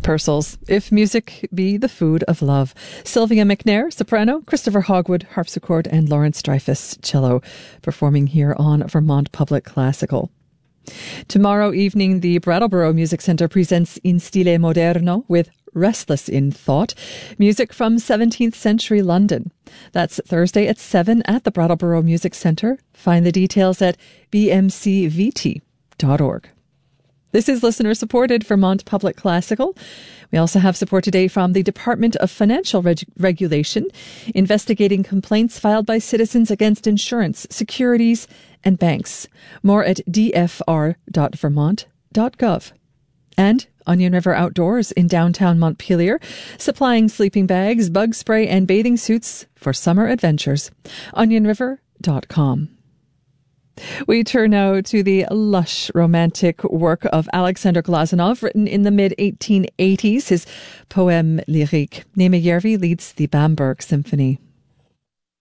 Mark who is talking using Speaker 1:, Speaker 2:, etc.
Speaker 1: Purcell's If Music Be the Food of Love. Sylvia McNair, soprano, Christopher Hogwood, harpsichord, and Lawrence Dreyfus, cello, performing here on Vermont Public Classical. Tomorrow evening, the Brattleboro Music Centre presents In Stile Moderno with Restless in Thought, music from 17th century London. That's Thursday at 7 at the Brattleboro Music Centre. Find the details at bmcvt.org. This is listener-supported Vermont Public Classical. We also have support today from the Department of Financial Regulation, investigating complaints filed by citizens against insurance, securities, and banks. More at dfr.vermont.gov. And Onion River Outdoors in downtown Montpelier, supplying sleeping bags, bug spray, and bathing suits for summer adventures. OnionRiver.com. We turn now to the lush romantic work of Alexander Glazunov, written in the mid-1880s, his poème lyrique. Németh Järvi leads the Bamberg Symphony.